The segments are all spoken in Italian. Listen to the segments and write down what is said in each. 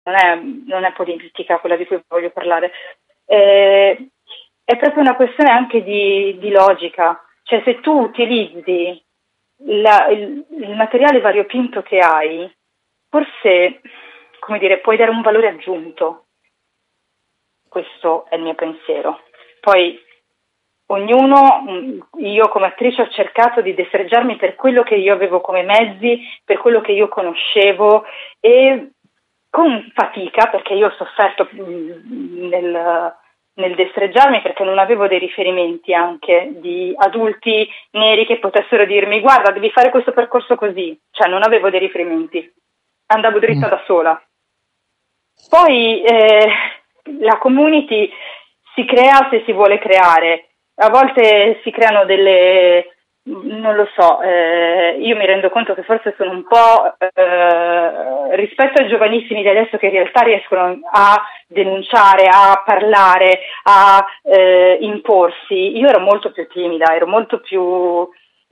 non è politica quella di cui voglio parlare. È proprio una questione anche di logica, cioè se tu utilizzi il materiale variopinto che hai, forse, come dire, puoi dare un valore aggiunto. Questo è il mio pensiero. Poi ognuno, io come attrice ho cercato di destreggiarmi per quello che io avevo come mezzi, per quello che io conoscevo, e con fatica, perché io ho sofferto nel destreggiarmi, perché non avevo dei riferimenti anche di adulti neri che potessero dirmi guarda, devi fare questo percorso così, cioè non avevo dei riferimenti, andavo dritta da sola. Poi la community si crea se si vuole creare, a volte si creano non lo so, io mi rendo conto che forse sono un po' rispetto ai giovanissimi di adesso che in realtà riescono a denunciare, a parlare, a imporsi. Io ero molto più timida, ero molto più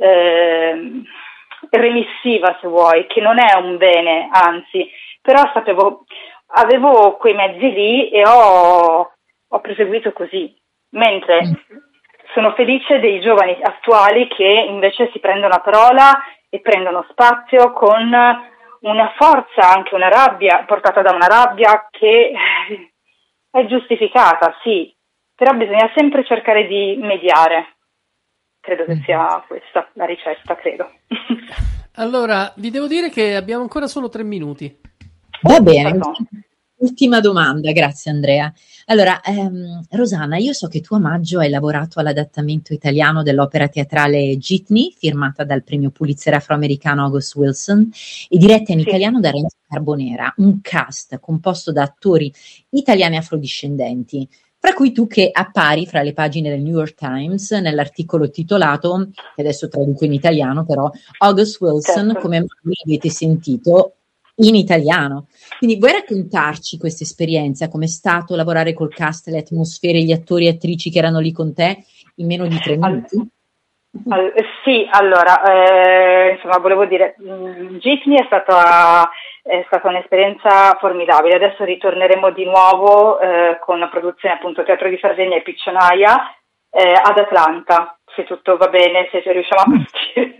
remissiva, se vuoi, che non è un bene, anzi, però avevo quei mezzi lì e ho proseguito così, mentre sono felice dei giovani attuali che invece si prendono la parola e prendono spazio con una forza, anche una rabbia, portata da una rabbia che è giustificata, sì, però bisogna sempre cercare di mediare. Credo che sia questa la ricetta, credo. Allora, vi devo dire che abbiamo ancora solo 3 minuti. Va bene. Ultima domanda, grazie Andrea. Allora, Rosanna, io so che tu a maggio hai lavorato all'adattamento italiano dell'opera teatrale Jitney, firmata dal premio Pulitzer afroamericano August Wilson e diretta in italiano da Renzo Carbonera, un cast composto da attori italiani afrodiscendenti, fra cui tu che appari fra le pagine del New York Times nell'articolo titolato, che adesso traduco in italiano però, August Wilson, come mai avete sentito, in italiano. Quindi vuoi raccontarci questa esperienza, com'è stato lavorare col cast, le atmosfere, gli attori e attrici che erano lì con te in meno di 3 minuti? Sì, allora, insomma, volevo dire, Jitney è stata un'esperienza formidabile. Adesso ritorneremo di nuovo con la produzione appunto Teatro di Sardegna e Piccionaia ad Atlanta, se tutto va bene, se riusciamo a partire.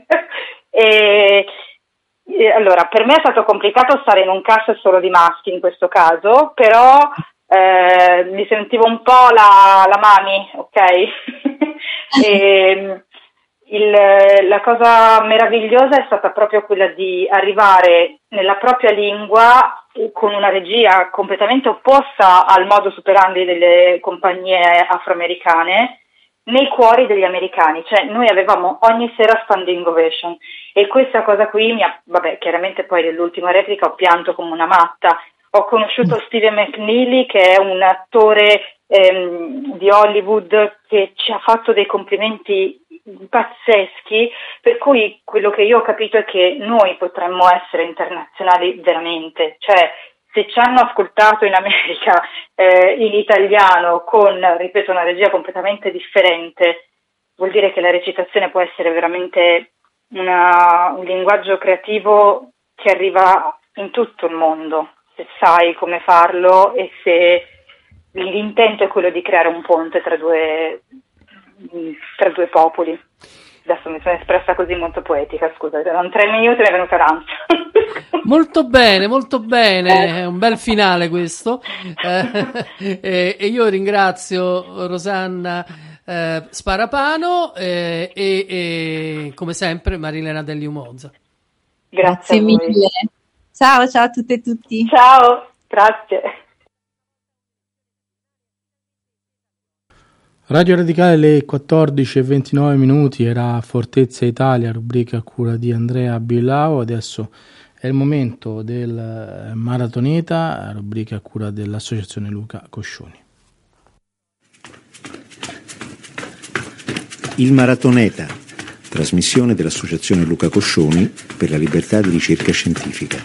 Allora, per me è stato complicato stare in un cast solo di maschi in questo caso, però mi sentivo un po' la mami, ok? La cosa meravigliosa è stata proprio quella di arrivare nella propria lingua con una regia completamente opposta al modus operandi delle compagnie afroamericane, nei cuori degli americani, cioè noi avevamo ogni sera standing ovation e questa cosa qui chiaramente poi nell'ultima replica ho pianto come una matta. Ho conosciuto Stephen McNeely, che è un attore di Hollywood che ci ha fatto dei complimenti pazzeschi, per cui quello che io ho capito è che noi potremmo essere internazionali veramente, cioè se ci hanno ascoltato in America in italiano con, ripeto, una regia completamente differente, vuol dire che la recitazione può essere veramente un linguaggio creativo che arriva in tutto il mondo, se sai come farlo e se l'intento è quello di creare un ponte tra due popoli. Adesso mi sono espressa così molto poetica, scusate, erano 3 minuti e mi è venuta l'ansia. Molto bene, è un bel finale questo. E io ringrazio Rosanna Sparapano e come sempre Marilena Delliumonza. Grazie mille. Ciao a tutte e tutti. Ciao, grazie. Radio Radicale alle 14:29 era Fortezza Italia, rubrica a cura di Andrea Bilao. Adesso è il momento del Maratoneta, rubrica a cura dell'Associazione Luca Coscioni. Il Maratoneta, trasmissione dell'Associazione Luca Coscioni per la libertà di ricerca scientifica.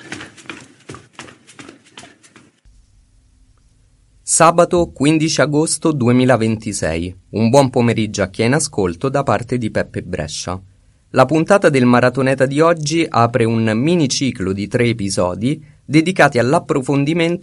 Sabato 15 agosto 2026. Un buon pomeriggio a chi è in ascolto da parte di Peppe Brescia. La puntata del Maratoneta di oggi apre un mini ciclo di 3 episodi dedicati all'approfondimento